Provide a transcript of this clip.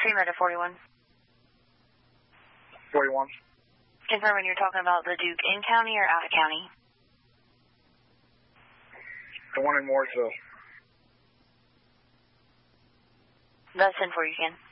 Stream at 41. 41. Confirming you're talking about the Duke in county or out of county? The one in Mooresville. That's 10-4, you can.